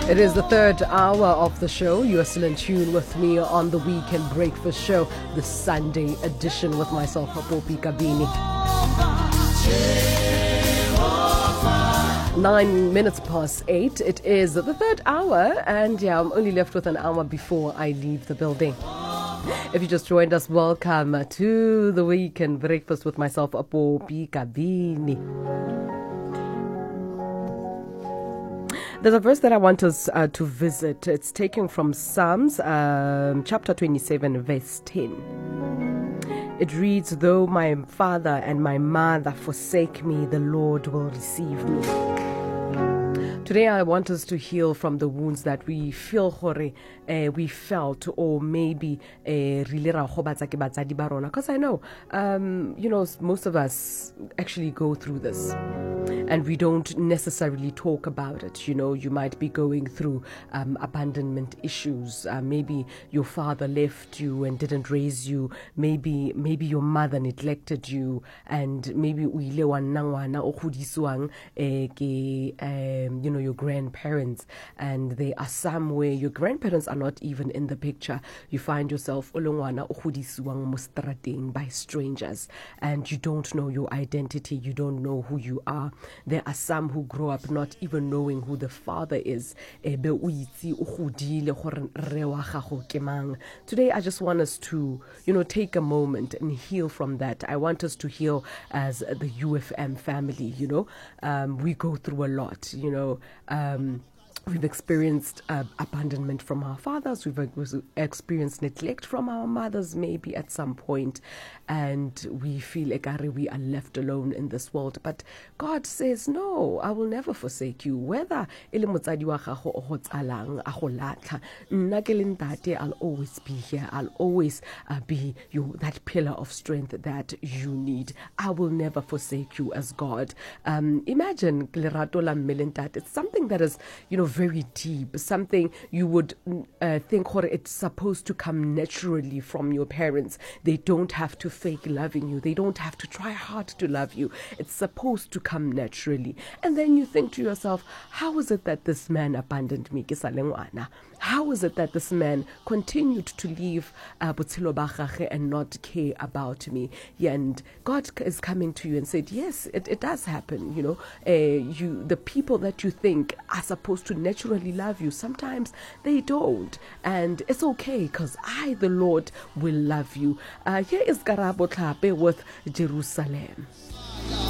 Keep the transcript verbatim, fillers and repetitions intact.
It is the third hour of the show. You are still in tune with me on the Weekend Breakfast Show, the Sunday edition with myself, Poppy Kabini. Nine minutes past eight. It is the third hour, and yeah, I'm only left with an hour before I leave the building. If you just joined us, welcome to the Weekend Breakfast with myself, Poppy Kabini. There's a verse that I want us uh, to visit. It's taken from Psalms, um, chapter twenty-seven, verse ten. It reads, "Though my father and my mother forsake me, the Lord will receive me." Today I want us to heal from the wounds that we feel hore, uh, we felt, or maybe because I know, um, you know, most of us actually go through this. And we don't necessarily talk about it. You know, you might be going through um, abandonment issues. Uh, maybe your father left you and didn't raise you. Maybe maybe your mother neglected you, and maybe uile wa nangwana o godisiwang eh ke um you know your grandparents, and they are somewhere. Your grandparents are not even in the picture. You find yourself olongwana o godisiwang mo strateng by strangers, and you don't know your identity. You don't know who you are. There are some who grow up not even knowing who the father is. Today I just want us to, you know, take a moment and heal from that. I want us to heal as the U F M family, you know. Um, we go through a lot, you know. Um, We've experienced uh, abandonment from our fathers. We've experienced neglect from our mothers, maybe at some point, and we feel like we are left alone in this world. But God says, no, I will never forsake you. Whether I'll always be here. I'll always uh, be you, that pillar of strength that you need. I will never forsake you as God. Um, imagine, it's something that is, you know, very deep, something you would uh, think it's supposed to come naturally from your parents. They don't have to fake loving you. They don't have to try hard to love you. It's supposed to come naturally. And then you think to yourself, how is it that this man abandoned me? How is it that this man continued to leave uh, and not care about me? Yeah, and God is coming to you and said, yes, it, it does happen. You know, uh, you the people that you think are supposed to naturally love you, sometimes they don't. And it's okay, because I, the Lord, will love you. Uh, here is Karabo Tlape with Jerusalem.